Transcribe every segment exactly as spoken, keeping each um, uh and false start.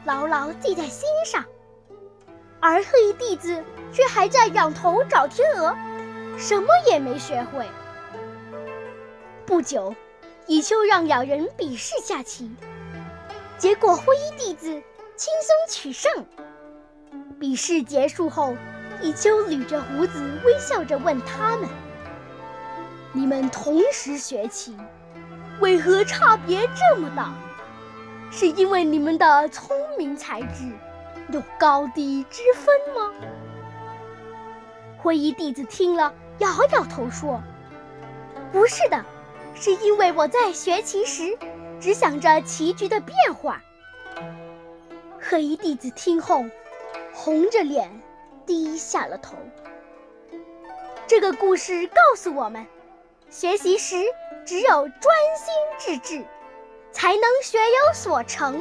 牢牢记在心上，而黑衣弟子却还在仰头找天鹅，什么也没学会。不久，蚁丘让两人比试下棋，结果灰衣弟子轻松取胜。比试结束后，蚁丘捋着胡子微笑着问他们：你们同时学棋，为何差别这么大？是因为你们的聪明才智有高低之分吗？灰衣弟子听了摇摇头说：不是的，是因为我在学棋时只想着棋局的变化。黑衣弟子听后红着脸低下了头。这个故事告诉我们，学习时只有专心致志，才能学有所成。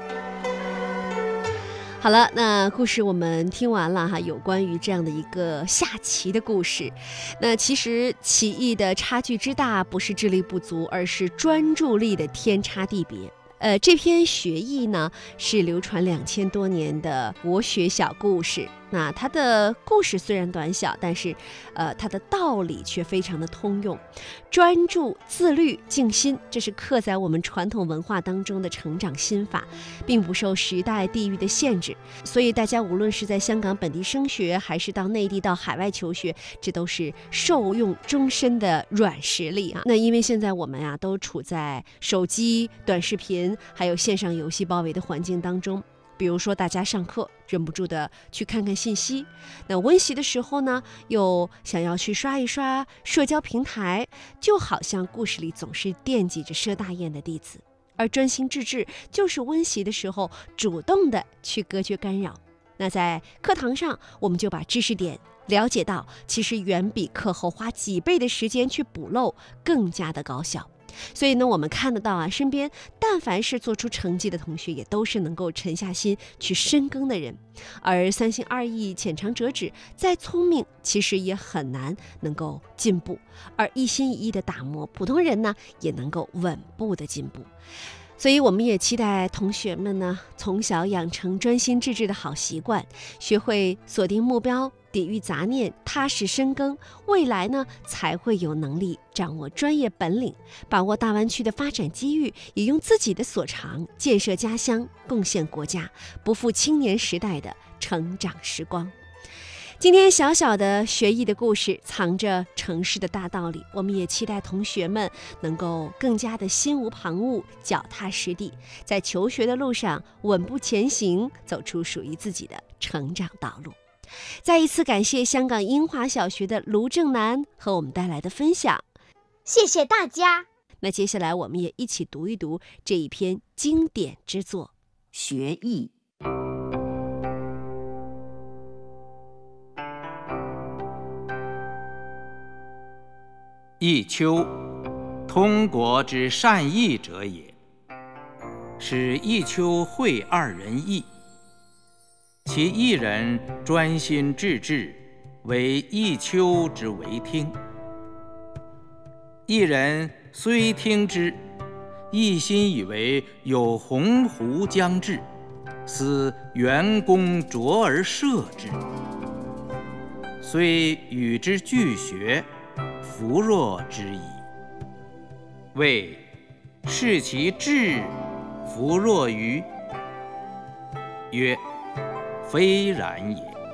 好了，那故事我们听完了哈，有关于这样的一个下棋的故事。那其实棋艺的差距之大，不是智力不足，而是专注力的天差地别。呃，这篇学艺呢，是流传两千多年的国学小故事。那它的故事虽然短小，但是，呃，它的道理却非常的通用。专注、自律、静心，这是刻在我们传统文化当中的成长心法，并不受时代地域的限制。所以大家无论是在香港本地升学，还是到内地到海外求学，这都是受用终身的软实力啊。那因为现在我们啊都处在手机、短视频还有线上游戏包围的环境当中。比如说大家上课忍不住的去看看信息，那温习的时候呢，又想要去刷一刷社交平台，就好像故事里总是惦记着佘大雁的弟子，而专心致志就是温习的时候主动的去隔绝干扰。那在课堂上，我们就把知识点了解到，其实远比课后花几倍的时间去补漏更加的高效。所以呢，我们看得到啊，身边但凡是做出成绩的同学，也都是能够沉下心去深耕的人。而三心二意、浅尝辄止，再聪明，其实也很难能够进步。而一心一意的打磨，普通人呢，也能够稳步的进步。所以我们也期待同学们呢，从小养成专心致志的好习惯，学会锁定目标，抵御杂念，踏实深耕，未来呢才会有能力掌握专业本领，把握大湾区的发展机遇，也用自己的所长建设家乡，贡献国家，不负青年时代的成长时光。今天小小的学艺的故事，藏着城市的大道理。我们也期待同学们能够更加的心无旁骛，脚踏实地，在求学的路上稳步前行，走出属于自己的成长道路。再一次感谢香港英华小学的卢正南和我们带来的分享， 谢谢大家。 那接下来我们也一起读一读这一篇经典之作《 学艺》。 弈秋，通国之善弈者也。使弈秋会二人弈，其一人专心致志，为弈秋之为听；一人虽听之，一心以为有鸿鹄将至，思援弓着而射之，虽与之俱学，弗若之矣。谓视其智，弗若愚。曰：非然也。